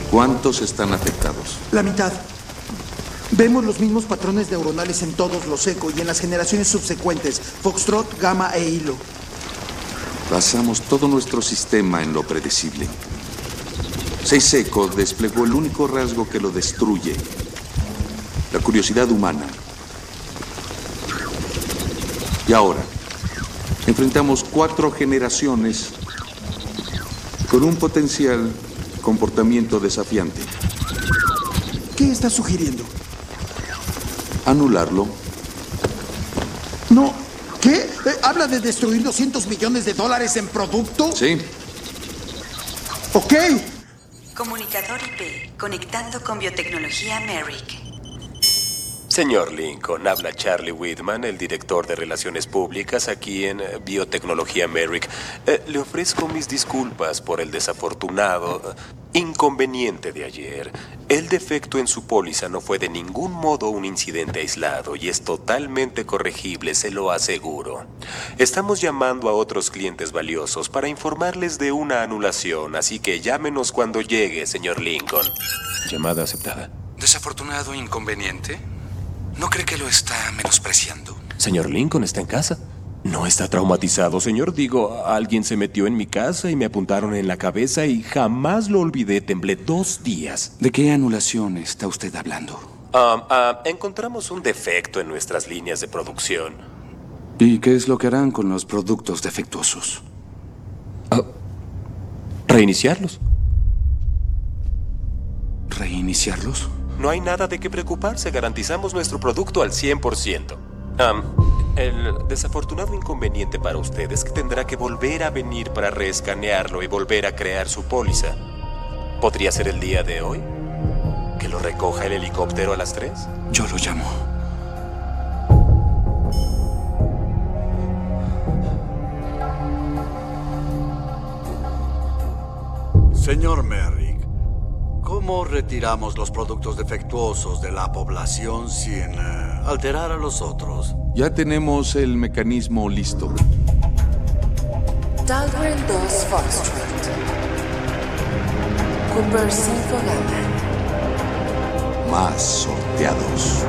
¿Cuántos están afectados? La mitad. Vemos los mismos patrones neuronales en todos los Echo y en las generaciones subsecuentes, Foxtrot, Gamma e Hilo. Basamos todo nuestro sistema en lo predecible. 6 Echo desplegó el único rasgo que lo destruye: la curiosidad humana. Y ahora, enfrentamos 4 generaciones con un potencial comportamiento desafiante. ¿Qué estás sugiriendo? Anularlo. No. ¿Qué? ¿Habla de destruir $200 millones en producto? Sí. Ok. Comunicador IP, conectando con biotecnología Merrick. Señor Lincoln, habla Charlie Whitman, el director de Relaciones Públicas aquí en Biotecnología Merrick. Le ofrezco mis disculpas por el desafortunado inconveniente de ayer. El defecto en su póliza no fue de ningún modo un incidente aislado y es totalmente corregible, se lo aseguro. Estamos llamando a otros clientes valiosos para informarles de una anulación, así que llámenos cuando llegue, señor Lincoln. Llamada aceptada. ¿Desafortunado inconveniente? ¿No cree que lo está menospreciando? Señor Lincoln, ¿está en casa? No está traumatizado, señor. Digo, alguien se metió en mi casa y me apuntaron en la cabeza y jamás lo olvidé. Temblé 2 días. ¿De qué anulación está usted hablando? Encontramos un defecto en nuestras líneas de producción. ¿Y qué es lo que harán con los productos defectuosos? Reiniciarlos. ¿Reiniciarlos? No hay nada de qué preocuparse. Garantizamos nuestro producto al 100%. El desafortunado inconveniente para usted es que tendrá que volver a venir para reescanearlo y volver a crear su póliza. ¿Podría ser el día de hoy? ¿Que lo recoja el helicóptero a las 3? Yo lo llamo. Señor Merrick, ¿cómo retiramos los productos defectuosos de la población sin alterar a los otros? Ya tenemos el mecanismo listo. Talwyn 2 Foxtrot. Cooper 5 Gamma. Más sorteados.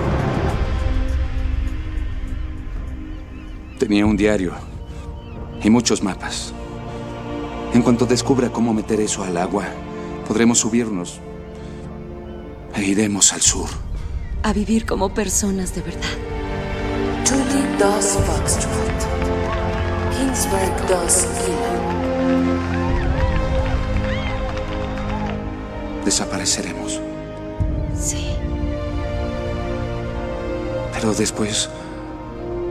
Tenía un diario y muchos mapas. En cuanto descubra cómo meter eso al agua, podremos subirnos e iremos al sur. A vivir como personas de verdad. Judy 2 Foxtrot. Kingsburg 2 Kilo. Desapareceremos. Sí. Pero después